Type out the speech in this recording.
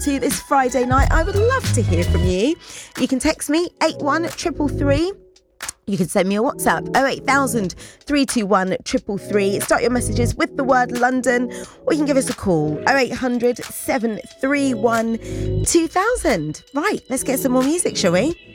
to this Friday night? I would love to hear from you. You can text me 81333. You can send me a WhatsApp 08000 321 333. Start your messages with the word London, or you can give us a call 0800 731 2000. Right, let's get some more music, shall we?